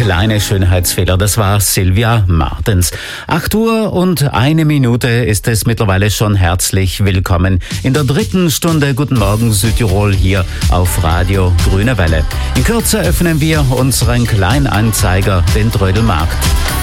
kleine Schönheitsfehler, das war Sylvia Martens. 8:01 ist es mittlerweile schon. Herzlich willkommen in der 3. Stunde Guten Morgen Südtirol hier auf Radio Grüne Welle. In Kürze öffnen wir unseren Kleinanzeiger, den Trödelmarkt.